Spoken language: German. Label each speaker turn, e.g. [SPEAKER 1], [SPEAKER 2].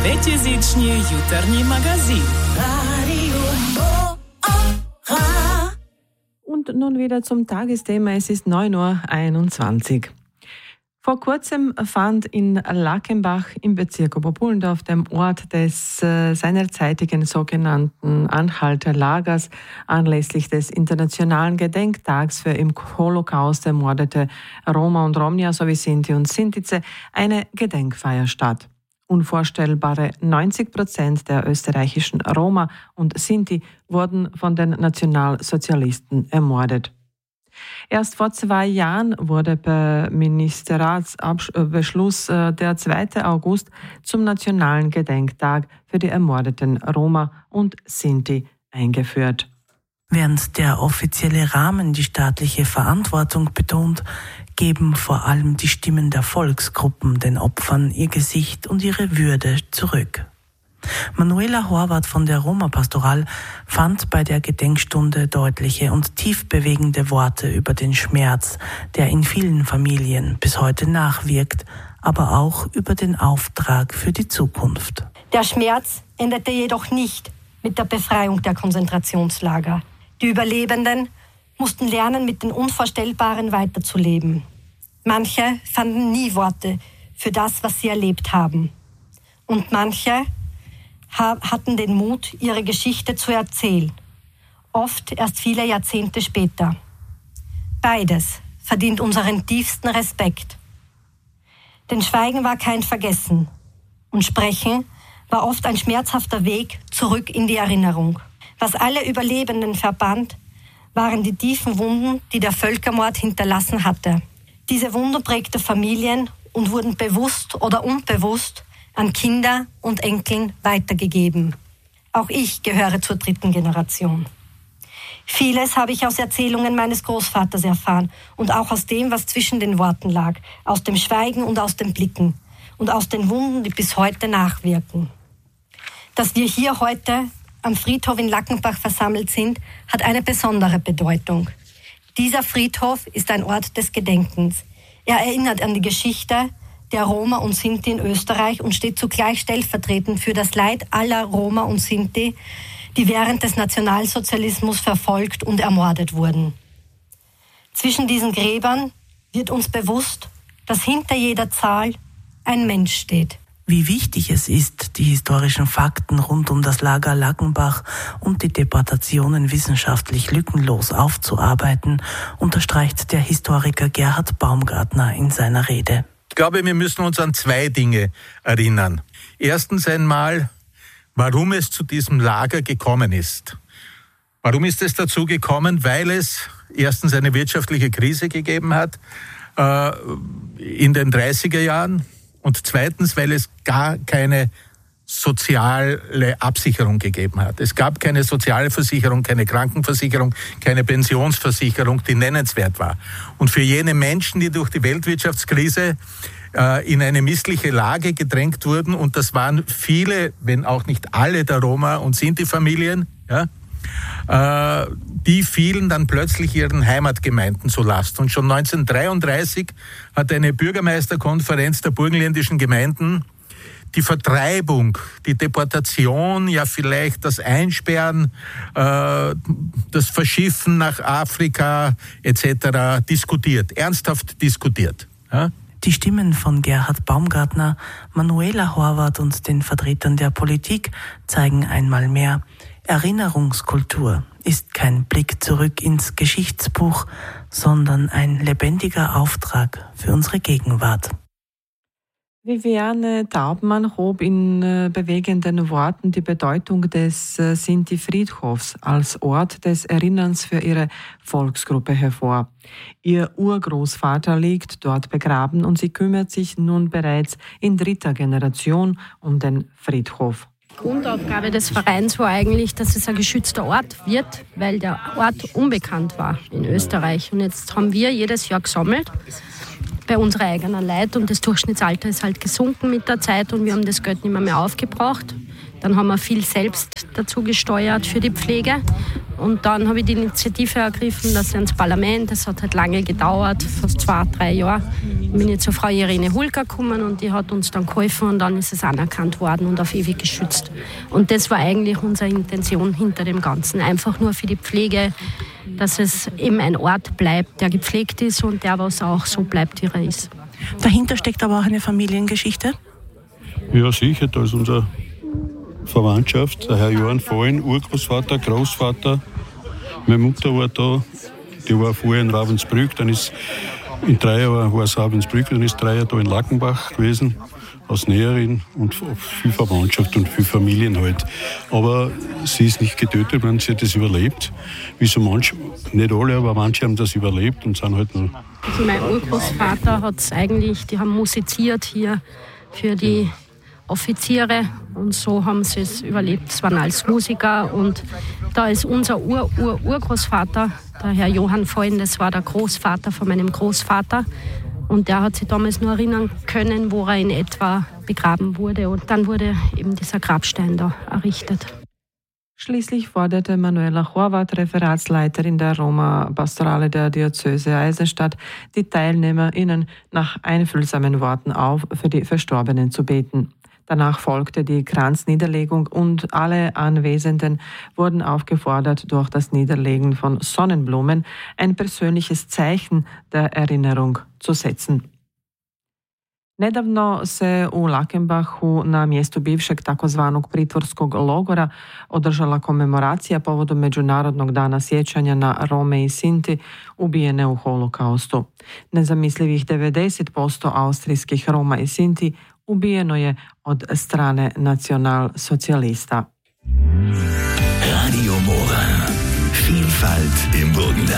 [SPEAKER 1] Пятизичный jutarnji magazin.
[SPEAKER 2] Und nun wieder zum Tagesthema. Es ist 9:21 Uhr. Vor kurzem fand in Lackenbach im Bezirk Oberpullendorf, dem Ort des seinerzeitigen sogenannten Anhalter-Lagers, anlässlich des Internationalen Gedenktags für im Holocaust ermordete Roma und Romnia sowie Sinti und Sintize eine Gedenkfeier statt. Unvorstellbare 90% der österreichischen Roma und Sinti wurden von den Nationalsozialisten ermordet. Erst vor 2 Jahren wurde per Ministerratsbeschluss der 2. August zum Nationalen Gedenktag für die ermordeten Roma und Sinti eingeführt.
[SPEAKER 3] Während der offizielle Rahmen die staatliche Verantwortung betont, geben vor allem die Stimmen der Volksgruppen den Opfern ihr Gesicht und ihre Würde zurück. Manuela Horvath von der Roma-Pastoral fand bei der Gedenkstunde deutliche und tiefbewegende Worte über den Schmerz, der in vielen Familien bis heute nachwirkt, aber auch über den Auftrag für die Zukunft.
[SPEAKER 4] Der Schmerz endete jedoch nicht mit der Befreiung der Konzentrationslager. Die Überlebenden mussten lernen, mit den Unvorstellbaren weiterzuleben. Manche fanden nie Worte für das, was sie erlebt haben. Und manche hatten den Mut, ihre Geschichte zu erzählen. Oft erst viele Jahrzehnte später. Beides verdient unseren tiefsten Respekt. Denn Schweigen war kein Vergessen. Und Sprechen war oft ein schmerzhafter Weg zurück in die Erinnerung. Was alle Überlebenden verband, waren die tiefen Wunden, die der Völkermord hinterlassen hatte. Diese Wunden prägten Familien und wurden bewusst oder unbewusst an Kinder und Enkeln weitergegeben. Auch ich gehöre zur 3. Generation. Vieles habe ich aus Erzählungen meines Großvaters erfahren und auch aus dem, was zwischen den Worten lag, aus dem Schweigen und aus den Blicken und aus den Wunden, die bis heute nachwirken. Dass wir hier heute am Friedhof in Lackenbach versammelt sind, hat eine besondere Bedeutung. Dieser Friedhof ist ein Ort des Gedenkens. Er erinnert an die Geschichte der Roma und Sinti in Österreich und steht zugleich stellvertretend für das Leid aller Roma und Sinti, die während des Nationalsozialismus verfolgt und ermordet wurden. Zwischen diesen Gräbern wird uns bewusst, dass hinter jeder Zahl ein Mensch steht.
[SPEAKER 3] Wie wichtig es ist, die historischen Fakten rund um das Lager Lackenbach und die Deportationen wissenschaftlich lückenlos aufzuarbeiten, unterstreicht der Historiker Gerhard Baumgartner in seiner Rede.
[SPEAKER 5] Ich glaube, wir müssen uns an 2 Dinge erinnern. Erstens einmal, warum es zu diesem Lager gekommen ist. Warum ist es dazu gekommen? Weil es erstens eine wirtschaftliche Krise gegeben hat in den 30er Jahren. Und zweitens, weil es gar keine soziale Absicherung gegeben hat. Es gab keine soziale Versicherung, keine Krankenversicherung, keine Pensionsversicherung, die nennenswert war. Und für jene Menschen, die durch die Weltwirtschaftskrise in eine missliche Lage gedrängt wurden, und das waren viele, wenn auch nicht alle der Roma- und Sinti-Familien, ja, die fielen dann plötzlich ihren Heimatgemeinden zur Last. Und schon 1933 hat eine Bürgermeisterkonferenz der burgenländischen Gemeinden die Vertreibung, die Deportation, ja vielleicht das Einsperren, das Verschiffen nach Afrika etc. diskutiert, ernsthaft diskutiert. Ja?
[SPEAKER 3] Die Stimmen von Gerhard Baumgartner, Manuela Horvath und den Vertretern der Politik zeigen einmal mehr, Erinnerungskultur ist kein Blick zurück ins Geschichtsbuch, sondern ein lebendiger Auftrag für unsere Gegenwart.
[SPEAKER 2] Viviane Taubmann hob in bewegenden Worten die Bedeutung des Sinti-Friedhofs als Ort des Erinnerns für ihre Volksgruppe hervor. Ihr Urgroßvater liegt dort begraben und sie kümmert sich nun bereits in 3. Generation um den Friedhof.
[SPEAKER 6] Grundaufgabe des Vereins war eigentlich, dass es ein geschützter Ort wird, weil der Ort unbekannt war in Österreich. Und jetzt haben wir jedes Jahr gesammelt bei unserer eigenen Leute und das Durchschnittsalter ist halt gesunken mit der Zeit und wir haben das Geld nicht mehr aufgebraucht. Dann haben wir viel selbst dazu gesteuert für die Pflege und dann habe ich die Initiative ergriffen, dass ich ins Parlament, das hat halt lange gedauert, fast 2-3 Jahre, bin ich zur Frau Irene Hulka gekommen und die hat uns dann geholfen und dann ist es anerkannt worden und auf ewig geschützt. Und das war eigentlich unsere Intention hinter dem Ganzen. Einfach nur für die Pflege, dass es eben ein Ort bleibt, der gepflegt ist und der was auch so bleibt, wie er ist.
[SPEAKER 3] Dahinter steckt aber auch eine Familiengeschichte?
[SPEAKER 7] Ja, sicher. Da ist unsere Verwandtschaft, der Herr Johann Fallen, Urgroßvater, Großvater. Meine Mutter war da, die war vorher in Ravensbrück, dann ist in 3 Jahren war es Ravensbrück, dann ist 3 Jahre da in Lackenbach gewesen, als Näherin und viel Verwandtschaft und viel Familien halt. Aber sie ist nicht getötet, man, sie hat das überlebt. Wie so manche, nicht alle, aber manche haben das überlebt und sind halt noch.
[SPEAKER 6] Also mein Urgroßvater hat es eigentlich, die haben musiziert hier für die Offiziere und so haben sie es überlebt. Es waren als Musiker und da ist unser Urgroßvater, der Herr Johann Fallen, das war der Großvater von meinem Großvater und der hat sich damals nur erinnern können, wo er in etwa begraben wurde und dann wurde eben dieser Grabstein da errichtet.
[SPEAKER 2] Schließlich forderte Manuela Horvath, Referatsleiterin der Roma-Pastorale der Diözese Eisenstadt, die TeilnehmerInnen nach einfühlsamen Worten auf, für die Verstorbenen zu beten. Danach folgte die Kranzniederlegung und alle Anwesenden wurden aufgefordert, durch das Niederlegen von Sonnenblumen ein persönliches Zeichen der Erinnerung zu setzen. Nedavno se u Lakenbachu na mjestu bivšeg takozvanog pritvorskog logora održala komemoracija povodom Međunarodnog dana sjećanja na Rome i Sinti ubijene u holokaustu. Nezamislivih 90% austrijskih Roma i Sinti ubijeno je od strane nacionalsocijalista.
[SPEAKER 8] Radio Mora. Vielfalt im Burgenland.